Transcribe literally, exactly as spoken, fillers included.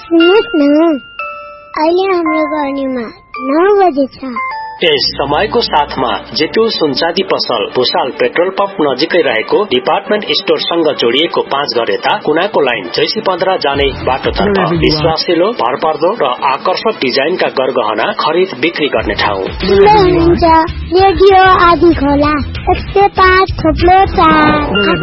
सुन्नुहोस् न, अहिले हाम्रो गर्नीमा नौ बजे छ। यस समयको साथमा जेतु सुनचाँदी पसल भुसाल पेट्रोल पम्प नजिकै रहेको डिपार्टमेन्ट स्टोरसँग जोडिएको पाँच घर यता कुनाको लाइन जैसी पन्ध्र जाने बाटोतर्फ विश्वासिलो, भरपर्दो र आकर्षक डिजाइनका गरगहना खरिद बिक्री गर्ने ठाउँ। रेडियो आदि खोला एक सय पाँच थोप्लो चार।